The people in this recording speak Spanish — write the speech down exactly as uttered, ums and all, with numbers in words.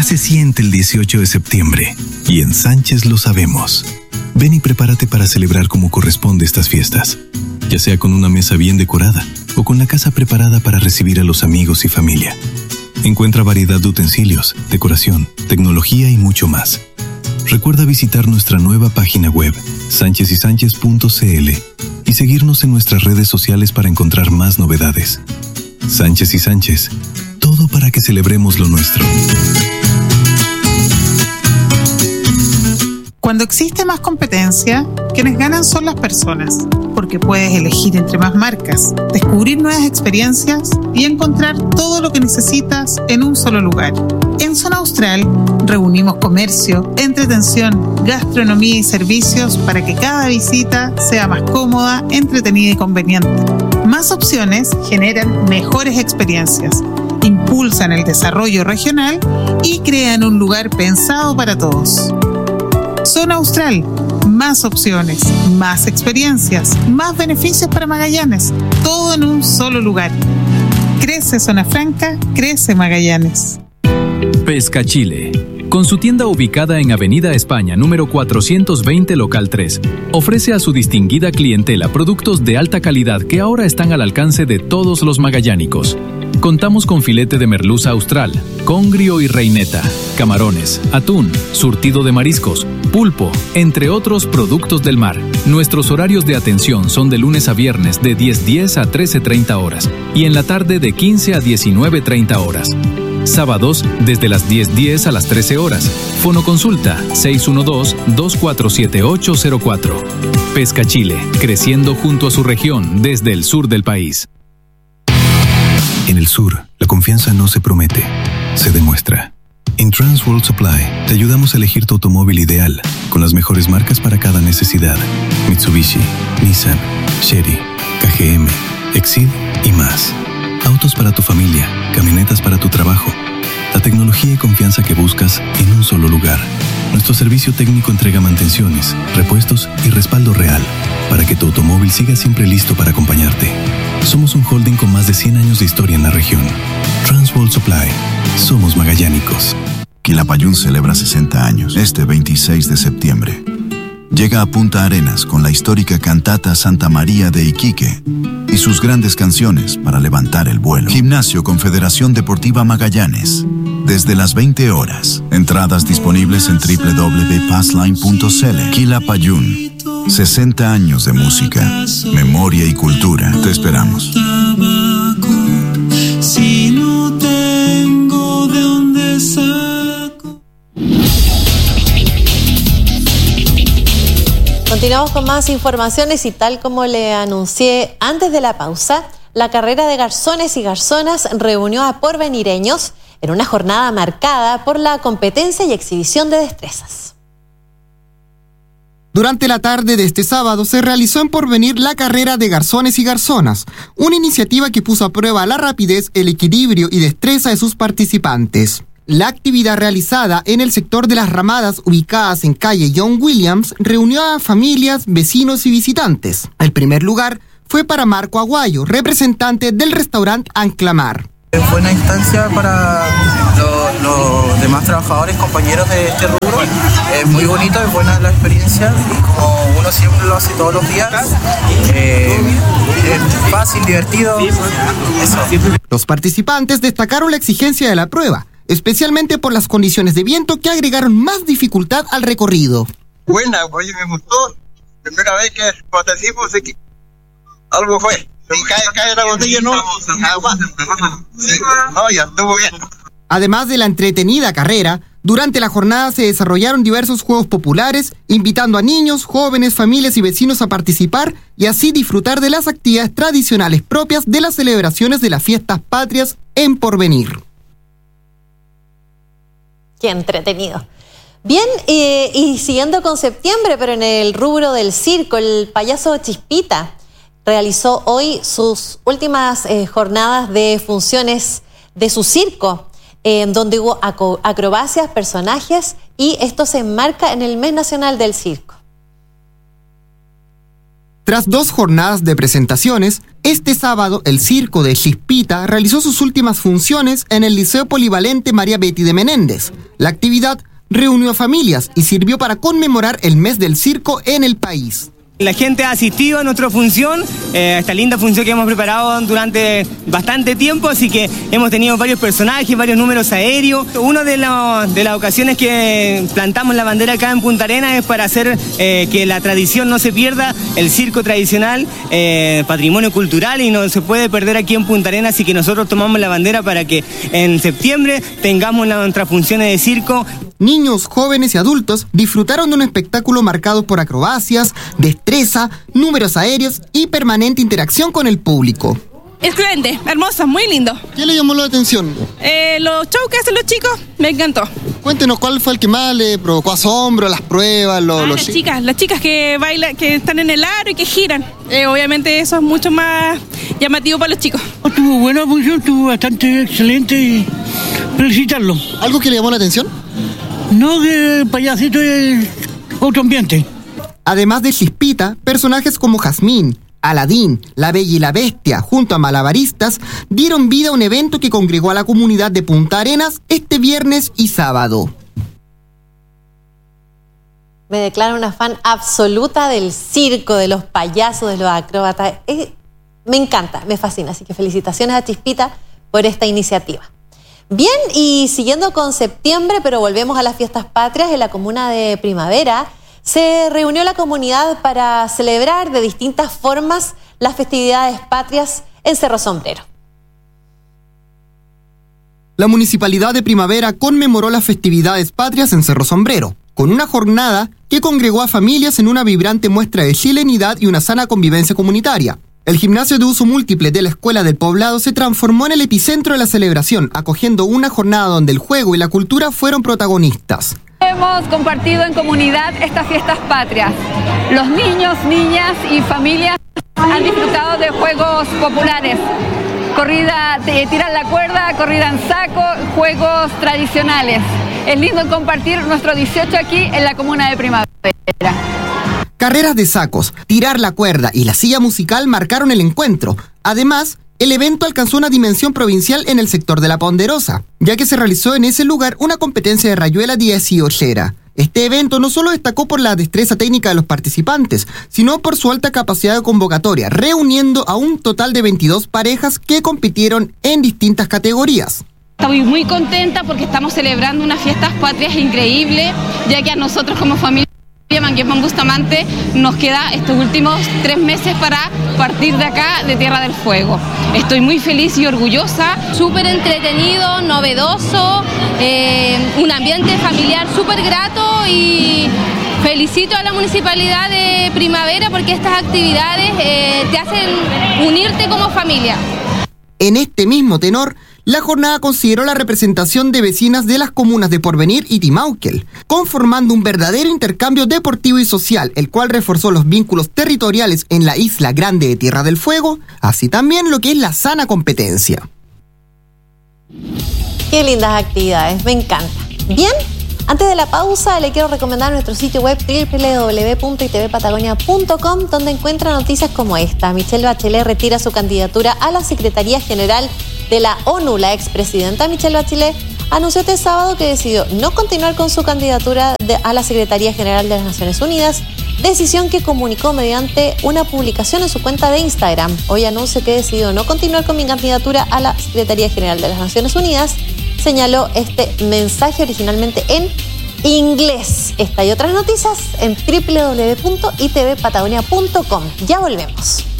se siente el dieciocho de septiembre y en Sánchez lo sabemos. Ven y prepárate para celebrar como corresponde estas fiestas, ya sea con una mesa bien decorada o con la casa preparada para recibir a los amigos y familia. Encuentra variedad de utensilios, decoración, tecnología y mucho más. Recuerda visitar nuestra nueva página web, sánchez y sánchez punto c l, y seguirnos en nuestras redes sociales para encontrar más novedades. Sánchez y Sánchez, todo para que celebremos lo nuestro. Cuando existe más competencia, quienes ganan son las personas, porque puedes elegir entre más marcas, descubrir nuevas experiencias y encontrar todo lo que necesitas en un solo lugar. En Zona Austral reunimos comercio, entretención, gastronomía y servicios para que cada visita sea más cómoda, entretenida y conveniente. Más opciones generan mejores experiencias, impulsan el desarrollo regional y crean un lugar pensado para todos. Zona Austral, más opciones, más experiencias, más beneficios para Magallanes, todo en un solo lugar. Crece Zona Franca, crece Magallanes. Pesca Chile, con su tienda ubicada en Avenida España, número cuatrocientos veinte, local tres, ofrece a su distinguida clientela productos de alta calidad que ahora están al alcance de todos los magallánicos. Contamos con filete de merluza austral, congrio y reineta, camarones, atún, surtido de mariscos, pulpo, entre otros productos del mar. Nuestros horarios de atención son de lunes a viernes de diez diez a trece treinta horas y en la tarde de quince a diecinueve treinta horas. Sábados desde las diez diez a las trece horas. Fonoconsulta seis uno dos, dos cuatro siete ocho cero cuatro. Pesca Chile, creciendo junto a su región desde el sur del país. En el sur, la confianza no se promete, se demuestra. En Trans World Supply te ayudamos a elegir tu automóvil ideal con las mejores marcas para cada necesidad. Mitsubishi, Nissan, Chery, K G M, Exid y más. Autos para tu familia, camionetas para tu trabajo. La tecnología y confianza que buscas en un solo lugar. Nuestro servicio técnico entrega mantenciones, repuestos y respaldo real para que tu automóvil siga siempre listo para acompañarte. Somos un holding con más de cien años de historia en la región. Trans World Supply. Somos magallánicos. Quilapayún celebra sesenta años este veintiséis de septiembre. Llega a Punta Arenas con la histórica cantata Santa María de Iquique y sus grandes canciones para levantar el vuelo. Gimnasio Confederación Deportiva Magallanes. Desde las veinte horas. Entradas disponibles en doble u doble u doble u punto passline punto c l. Quilapayún. sesenta años de música, memoria y cultura. Te esperamos. Si no tengo de dónde saco. Continuamos con más informaciones y tal como le anuncié antes de la pausa, la carrera de garzones y garzonas reunió a porvenireños en una jornada marcada por la competencia y exhibición de destrezas. Durante la tarde de este sábado se realizó en Porvenir la carrera de garzones y garzonas, una iniciativa que puso a prueba la rapidez, el equilibrio y destreza de sus participantes. La actividad realizada en el sector de las ramadas ubicadas en calle John Williams reunió a familias, vecinos y visitantes. El primer lugar fue para Marco Aguayo, representante del restaurante Anclamar. Es buena instancia para los, los demás trabajadores, compañeros de este rubro. Es muy bonito, es buena la experiencia y como uno siempre lo hace todos los días, eh, es fácil, divertido. Eso. Los participantes destacaron la exigencia de la prueba, especialmente por las condiciones de viento que agregaron más dificultad al recorrido. Buena, oye, me gustó. Primera vez que participo, sé que algo fue. Si cae, cae la botella, no. Sí. No, ya estuvo bien. Además de la entretenida carrera, durante la jornada se desarrollaron diversos juegos populares, invitando a niños, jóvenes, familias y vecinos a participar y así disfrutar de las actividades tradicionales propias de las celebraciones de las fiestas patrias en Porvenir. Qué entretenido. Bien, eh, y siguiendo con septiembre, pero en el rubro del circo, el payaso Chispita realizó hoy sus últimas eh, jornadas de funciones de su circo, eh, donde hubo aco- acrobacias, personajes, y esto se enmarca en el Mes Nacional del Circo. Tras dos jornadas de presentaciones, este sábado el Circo de Chispita realizó sus últimas funciones en el Liceo Polivalente María Betty de Menéndez. La actividad reunió a familias y sirvió para conmemorar el mes del circo en el país. La gente ha asistido a nuestra función, eh, a esta linda función que hemos preparado durante bastante tiempo, así que hemos tenido varios personajes, varios números aéreos. Una de, la, de las ocasiones que plantamos la bandera acá en Punta Arenas es para hacer eh, que la tradición no se pierda, el circo tradicional, eh, patrimonio cultural, y no se puede perder aquí en Punta Arenas, así que nosotros tomamos la bandera para que en septiembre tengamos nuestras funciones de circo. Niños, jóvenes y adultos disfrutaron de un espectáculo marcado por acrobacias, destreza, números aéreos y permanente interacción con el público. Excelente, hermoso, muy lindo. ¿Qué le llamó la atención? Eh, los shows que hacen los chicos, me encantó. Cuéntenos, ¿cuál fue el que más le provocó asombro, las pruebas? Los, ah, los las chicas, las chicas que bailan, que están en el aro y que giran. Eh, obviamente eso es mucho más llamativo para los chicos. Estuvo buena función, estuvo bastante excelente y felicitarlo. ¿Algo que le llamó la atención? No, que el payasito es otro ambiente. Además de Chispita, personajes como Jazmín, Aladín, La Bella y la Bestia, junto a malabaristas, dieron vida a un evento que congregó a la comunidad de Punta Arenas este viernes y sábado. Me declaro una fan absoluta del circo, de los payasos, de los acróbatas. Eh, me encanta, me fascina, así que felicitaciones a Chispita por esta iniciativa. Bien, y siguiendo con septiembre, pero volvemos a las fiestas patrias, en la comuna de Primavera, se reunió la comunidad para celebrar de distintas formas las festividades patrias en Cerro Sombrero. La Municipalidad de Primavera conmemoró las festividades patrias en Cerro Sombrero, con una jornada que congregó a familias en una vibrante muestra de chilenidad y una sana convivencia comunitaria. El gimnasio de uso múltiple de la Escuela del Poblado se transformó en el epicentro de la celebración, acogiendo una jornada donde el juego y la cultura fueron protagonistas. Hemos compartido en comunidad estas fiestas patrias. Los niños, niñas y familias han disfrutado de juegos populares. Corrida, tirar la cuerda, corrida en saco, juegos tradicionales. Es lindo compartir nuestro dieciocho aquí en la comuna de Primavera. Carreras de sacos, tirar la cuerda y la silla musical marcaron el encuentro. Además, el evento alcanzó una dimensión provincial en el sector de La Ponderosa, ya que se realizó en ese lugar una competencia de rayuela dieciochera. Este evento no solo destacó por la destreza técnica de los participantes, sino por su alta capacidad de convocatoria, reuniendo a un total de veintidós parejas que compitieron en distintas categorías. Estoy muy contenta porque estamos celebrando unas fiestas patrias increíbles, ya que a nosotros como familia Manguepan Bustamante nos queda estos últimos tres meses para partir de acá, de Tierra del Fuego. Estoy muy feliz y orgullosa. Súper entretenido, novedoso, eh, un ambiente familiar súper grato, y felicito a la Municipalidad de Primavera porque estas actividades eh, te hacen unirte como familia. En este mismo tenor, la jornada consideró la representación de vecinas de las comunas de Porvenir y Timauquel, conformando un verdadero intercambio deportivo y social, el cual reforzó los vínculos territoriales en la isla grande de Tierra del Fuego, así también lo que es la sana competencia. Qué lindas actividades, me encanta. Bien, antes de la pausa le quiero recomendar nuestro sitio web doble u doble u doble u punto i t v patagonia punto com, donde encuentra noticias como esta. Michelle Bachelet retira su candidatura a la Secretaría General de la ONU. La expresidenta Michelle Bachelet anunció este sábado que decidió no continuar con su candidatura de, a la Secretaría General de las Naciones Unidas, decisión que comunicó mediante una publicación en su cuenta de Instagram. Hoy anuncio que decidió no continuar con mi candidatura a la Secretaría General de las Naciones Unidas, señaló este mensaje originalmente en inglés. Esta y otras noticias en doble u doble u doble u punto i t v patagonia punto com. Ya volvemos.